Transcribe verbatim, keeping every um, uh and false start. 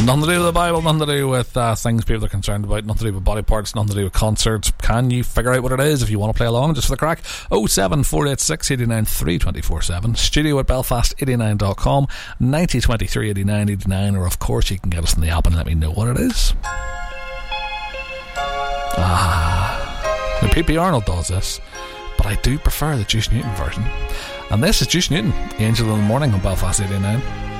Nothing to do with the Bible, nothing to do with uh, things people are concerned about, nothing to do with body parts, nothing to do with concerts. Can you figure out what it is if you want to play along just for the crack? oh seven four eight six, eight nine three, two four seven, studio at belfast eighty-nine dot com, ninety twenty-three, eighty-nine, eighty-nine, or of course you can get us in the app and let me know what it is. Ah, the P P Arnold does this, but I do prefer the Juice Newton version. And this is Juice Newton, Angel in the Morning on Belfast eighty-nine.